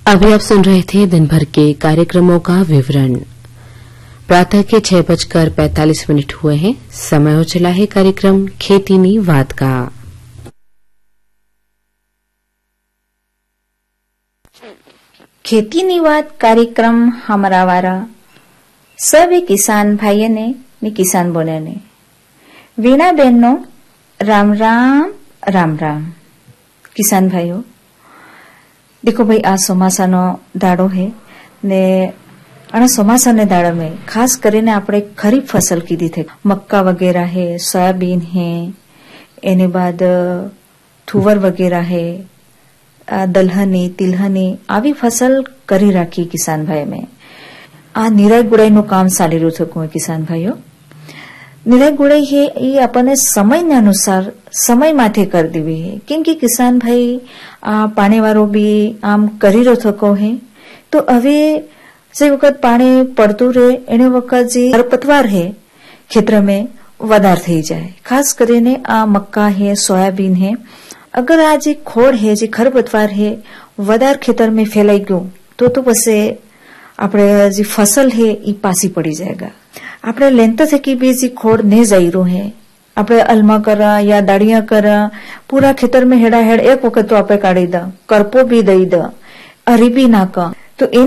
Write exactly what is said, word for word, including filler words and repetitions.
अभी आप सुन रहे थे दिन भर के कार्यक्रमों का विवरण। प्रातः के छह बजकर पैंतालीस मिनट हुए हैं। समय हो चला है कार्यक्रम खेतीनी वात का। ખેતીની વાત કાર્યક્રમ हमारा वारा सभी किसान भाई ने ने किसान बोने ने वीणा बेन नो राम राम राम राम। किसान भाइयों देखो भाई आ ચોમાસા નો દાડો है ने અને ચોમાસા ને દાડા में खास કરીને આપણે ખરીફ फसल કીધી છે। મક્કા વગેરે है, સોયાબીન है, एने बाद थुवर वगैरह है, दलहनी तिलहनी આવી फसल કરી રાખી કિસાન ભાઈ में। આ નિરાઈ ગુડાઈ નું કામ ચાલી રહ્યું છે કોઈ કિસાન ભાઈઓ। નિરાઈ गुड़ाई है ये अपने समय ने अनुसार समय माथे कर देवी है क्योंकि किसान भाई आ पानी वारो भी आम करी रो थको है तो अवे जे वक्त पानी पड़तू रहे एने वक्त जे खरपतवार है क्षेत्र में वधार थई जाए। खास करीने आ मक्का है, सोयाबीन है, अगर आज एक खोड़ है जे खरपतवार है वधार खेतर में फैलाई गयो तो तो पसे आपणे जे फसल है ई पासी पड़ी जाएगा। आपणे लेंता थकी भी जे खोड़ ने जाईरो है आपणे अलमा करा या दाड़िया करा पूरा खेतर में हेड़ा हेड़ एक वक्त तो आपणे काढ़ी दा, करपो भी दई दा, अरी भी नाका तो